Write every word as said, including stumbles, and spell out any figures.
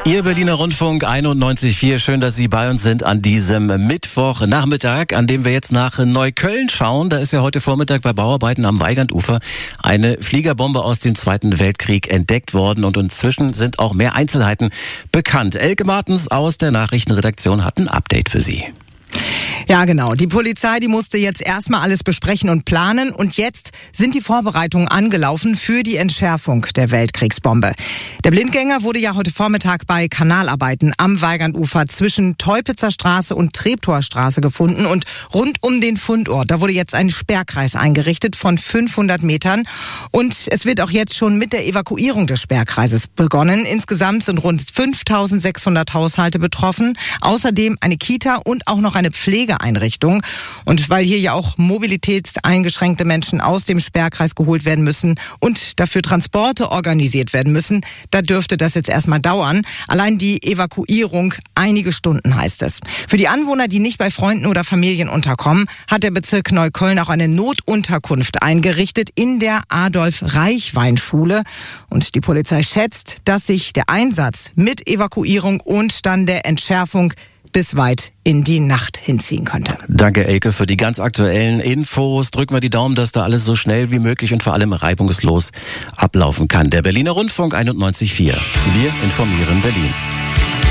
Ihr Berliner Rundfunk einundneunzig Komma vier. Schön, dass Sie bei uns sind an diesem Mittwochnachmittag, an dem wir jetzt nach Neukölln schauen. Da ist ja heute Vormittag bei Bauarbeiten am Weigandufer eine Fliegerbombe aus dem Zweiten Weltkrieg entdeckt worden und inzwischen sind auch mehr Einzelheiten bekannt. Elke Martens aus der Nachrichtenredaktion hat ein Update für Sie. Ja, genau. Die Polizei, die musste jetzt erstmal alles besprechen und planen. Und jetzt sind die Vorbereitungen angelaufen für die Entschärfung der Weltkriegsbombe. Der Blindgänger wurde ja heute Vormittag bei Kanalarbeiten am Weigandufer zwischen Teupitzer Straße und Treptower gefunden. Und rund um den Fundort, da wurde jetzt ein Sperrkreis eingerichtet von fünfhundert Metern. Und es wird auch jetzt schon mit der Evakuierung des Sperrkreises begonnen. Insgesamt sind rund fünftausendsechshundert Haushalte betroffen. Außerdem eine Kita und auch noch eine Pflegeeinrichtung. Und weil hier ja auch mobilitätseingeschränkte Menschen aus dem Sperrkreis geholt werden müssen und dafür Transporte organisiert werden müssen, da dürfte das jetzt erstmal dauern. Allein die Evakuierung einige Stunden, heißt es. Für die Anwohner, die nicht bei Freunden oder Familien unterkommen, hat der Bezirk Neukölln auch eine Notunterkunft eingerichtet in der Adolf-Reichwein-Schule. Und die Polizei schätzt, dass sich der Einsatz mit Evakuierung und dann der Entschärfung bis weit in die Nacht hinziehen könnte. Danke, Elke, für die ganz aktuellen Infos. Drücken wir die Daumen, dass da alles so schnell wie möglich und vor allem reibungslos ablaufen kann. Der Berliner Rundfunk einundneunzig Komma vier. Wir informieren Berlin.